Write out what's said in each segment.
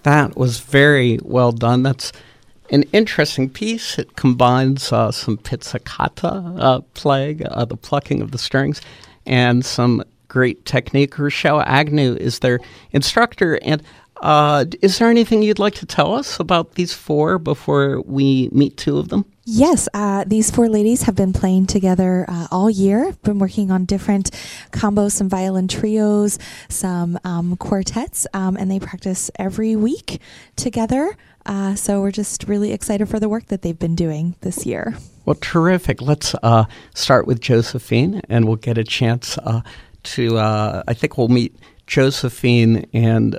That was very well done. That's an interesting piece. It combines some pizzicato playing, the plucking of the strings, and some great technique. Rochelle Agnew is their instructor. And is there anything you'd like to tell us about these four before we meet two of them? Yes, these four ladies have been playing together all year, been working on different combos, some violin trios, some quartets, and they practice every week together. So we're just really excited for the work that they've been doing this year. Well, terrific. Let's start with Josephine, and we'll get a chance to, I think we'll meet Josephine and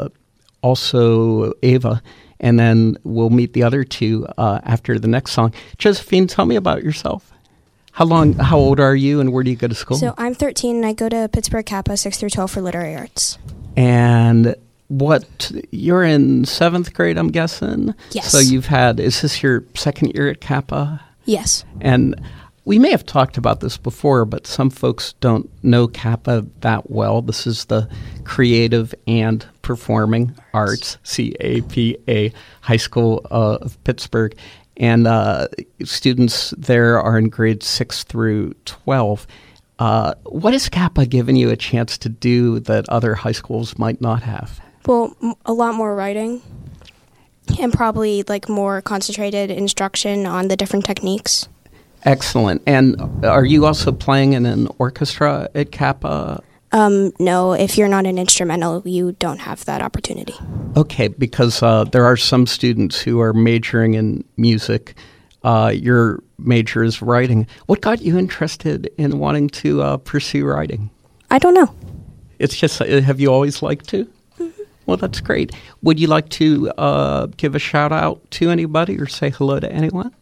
also Ava, and then we'll meet the other two after the next song. Josephine, tell me about yourself. How old are you, and where do you go to school? So I'm 13, and I go to Pittsburgh Kappa 6 through 12 for literary arts. And you're in 7th grade, I'm guessing? Yes. So is this your second year at Kappa? Yes. And we may have talked about this before, but some folks don't know Kappa that well. This is the Creative and Performing Arts, CAPA, High School of Pittsburgh. And students there are in grades 6 through 12. What has Kappa given you a chance to do that other high schools might not have? Well, a lot more writing and probably more concentrated instruction on the different techniques. Excellent. And are you also playing in an orchestra at Kappa? No, if you're not an instrumental, you don't have that opportunity. Okay, because there are some students who are majoring in music. Your major is writing. What got you interested in wanting to pursue writing? I don't know. It's just, have you always liked to? Mm-hmm. Well, that's great. Would you like to give a shout out to anybody or say hello to anyone?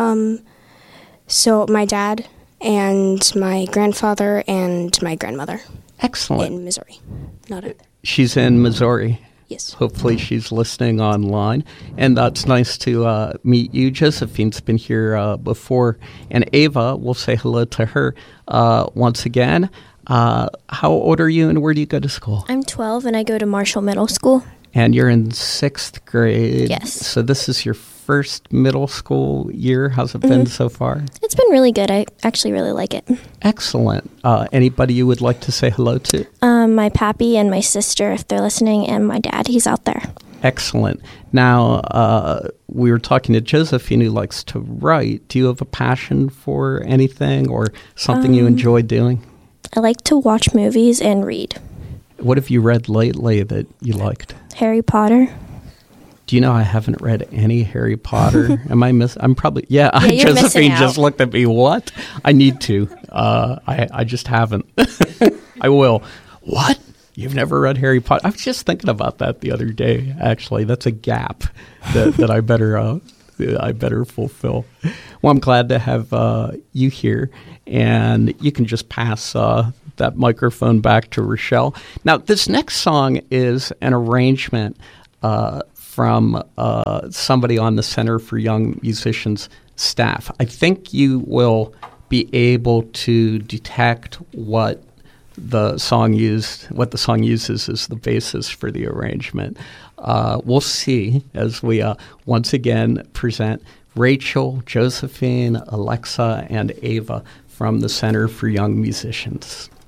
So my dad and my grandfather and my grandmother. Excellent. In Missouri. Not out there. She's in Missouri. Yes. Hopefully she's listening online. And that's nice to meet you. Josephine's been here before. And Ava, we'll say hello to her once again. How old are you and where do you go to school? I'm 12 and I go to Marshall Middle School. And you're in 6th grade. Yes. So this is your first middle school year. How's it been so far? It's been really good. I actually really like it. Excellent. Anybody you would like to say hello to? My pappy and my sister, if they're listening, and my dad. He's out there. Excellent. Now, we were talking to Josephine, who likes to write. Do you have a passion for anything or something you enjoy doing? I like to watch movies and read. What have you read lately that you liked? Harry Potter. Do you know I haven't read any Harry Potter? Am I I'm probably, you're Josephine just looked at me, what? I need to. I just haven't. I will. What? You've never read Harry Potter? I was just thinking about that the other day, actually. That's a gap that I better fulfill. Well, I'm glad to have you here, and you can just pass that microphone back to Rochelle. Now, this next song is an arrangement from somebody on the Center for Young Musicians staff. I think you will be able to detect what the song uses as the basis for the arrangement. We'll see as we once again present Rachel, Josephine, Alexa, and Ava from the Center for Young Musicians.